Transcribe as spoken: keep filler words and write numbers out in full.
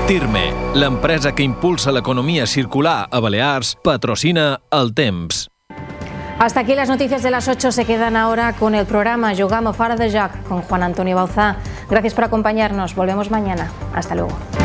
Tirme, l'empresa que impulsa l'economía circular a Balears, patrocina El Temps. Hasta aquí las noticias de las ocho. Se quedan ahora con el programa Jugamos Fora de Joc con Juan Antonio Bauzá. Gracias por acompañarnos. Volvemos mañana. Hasta luego.